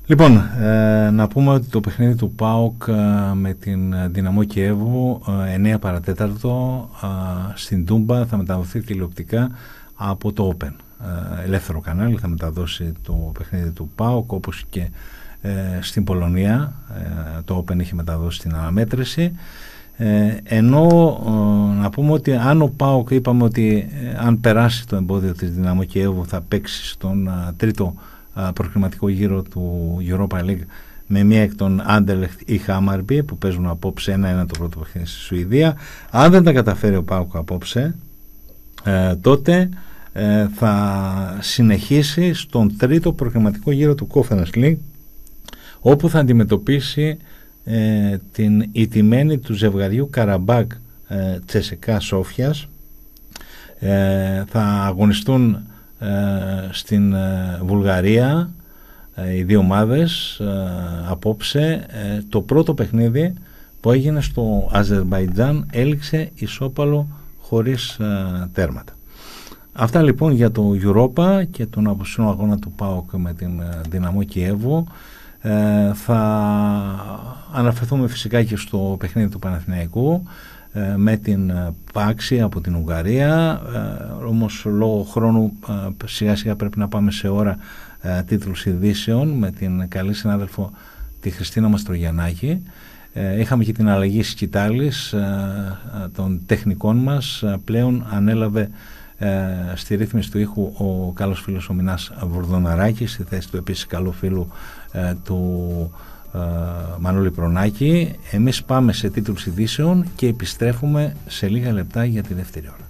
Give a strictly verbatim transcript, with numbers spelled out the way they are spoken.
Λοιπόν, ε, να πούμε ότι το παιχνίδι του ΠΑΟΚ ε, με την Δυναμό Κιέβου ε, εννέα παρά τέταρτο ε, στην Τούμπα θα μεταδοθεί τηλεοπτικά από το Open. Ε, ελεύθερο κανάλι θα μεταδώσει το παιχνίδι του ΠΑΟΚ, όπως και ε, στην Πολωνία ε, το Open έχει μεταδώσει την αναμέτρηση. Ε, ενώ ε, να πούμε ότι αν ο ΠΑΟΚ, είπαμε ότι ε, αν περάσει το εμπόδιο της Δυναμό Κιέβου θα παίξει στον ε, τρίτο προκριματικό γύρο του Europa League με μία εκ των Anderlecht ή Hammarby που παίζουν απόψε ένα ένα το πρώτο παιχνίδι στη Σουηδία. Αν δεν τα καταφέρει ο ΠΑΟΚ απόψε, ε, τότε ε, θα συνεχίσει στον τρίτο προκριματικό γύρο του Conference League, όπου θα αντιμετωπίσει ε, την ιτημένη του ζευγαριού Καραμπάκ ε, Τσεσεκά Σόφιας. ε, θα αγωνιστούν στην Βουλγαρία οι δύο ομάδες απόψε. Το πρώτο παιχνίδι που έγινε στο Αζερμπαϊτζάν έληξε ισόπαλο χωρίς τέρματα. Αυτά λοιπόν για το Europa και τον αποσύνο αγώνα του ΠΑΟΚ με την Δυναμό Κιέβου. Θα αναφερθούμε φυσικά και στο παιχνίδι του Παναθηναϊκού με την Πάξη από την Ουγγαρία, ε, όμως λόγω χρόνου ε, σιγά σιγά πρέπει να πάμε σε ώρα ε, τίτλους ειδήσεων με την καλή συνάδελφο τη Χριστίνα Μαστρογιαννάκη. Ε, είχαμε και την αλλαγή σκητάλης ε, των τεχνικών μας. Ε, πλέον ανέλαβε ε, στη ρύθμιση του ήχου ο καλός φίλος ο Μινάς Βουρδοναράκης, στη θέση του επίσης καλού φίλου ε, του Μανώλη Προνάκη. Εμείς πάμε σε τίτλους ειδήσεων και επιστρέφουμε σε λίγα λεπτά για τη δεύτερη ώρα.